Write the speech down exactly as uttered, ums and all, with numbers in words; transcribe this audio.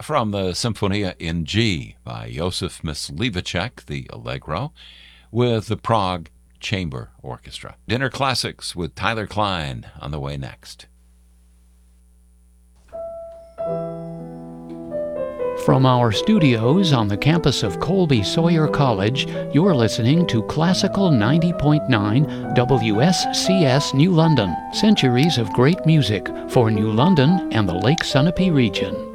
from the Symphonia in G by Josef Myslivacek, the Allegro, with the Prague Chamber Orchestra. Dinner Classics with Tyler Klein on the way next. From our studios on the campus of Colby Sawyer College, you're listening to Classical ninety point nine W S C S New London. Centuries of great music for New London and the Lake Sunapee region.